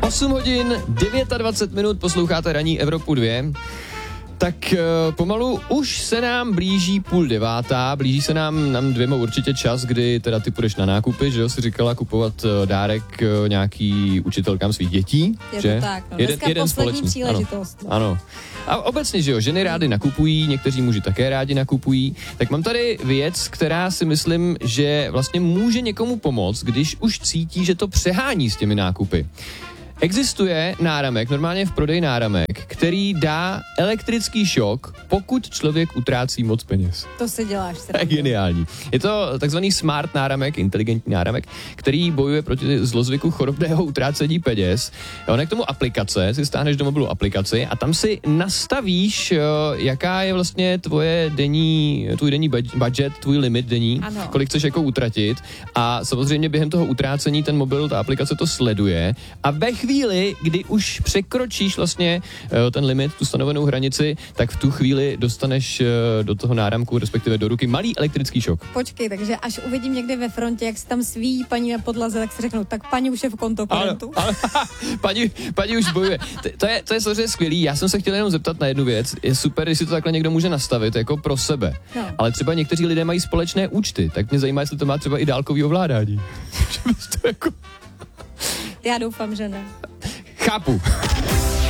8 hodin, 29 minut, posloucháte ranní Evropu 2. Tak pomalu už se nám blíží 8:30, blíží se nám dvěma určitě čas, kdy teda ty půjdeš na nákupy, že jo, si říkala kupovat dárek nějaký učitelkám svých dětí. Je že? to tak, no. Dneska poslední příležitost. Ano. A obecně, že jo, ženy rády nakupují, někteří muži také rádi nakupují, tak mám tady věc, která si myslím, že vlastně může někomu pomoct, když už cítí, že to přehání s těmi nákupy. Existuje náramek, normálně v prodeji náramek, který dá elektrický šok, pokud člověk utrácí moc peněz. To si děláš. To je geniální. Je to takzvaný smart náramek, inteligentní náramek, který bojuje proti zlozvyku chorobného utrácení peněz. On je k tomu aplikace, si stáhneš do mobilu aplikaci a tam si nastavíš, jaká je vlastně tvůj denní budget, tvůj limit denní, ano. Kolik chceš jako utratit a samozřejmě během toho utrácení ten mobil, ta aplikace to sleduje a ve chvíli, kdy už překročíš vlastně ten limit, tu stanovenou hranici, tak v tu chvíli dostaneš do toho náramku, respektive do ruky malý elektrický šok. Počkej, takže až uvidím někde ve frontě, jak se tam sví paní na podlaze, tak si řeknu, tak paní už je v kontokorentu. Ale paní už bojuje. To je samozřejmě skvělý. Já jsem se chtěl jenom zeptat na jednu věc. Je super, když si to takhle někdo může nastavit jako pro sebe. No. Ale třeba někteří lidé mají společné účty, tak mě zajímá, jestli to má třeba i dálkový ovládání. Já doufám, že ne. Chápu.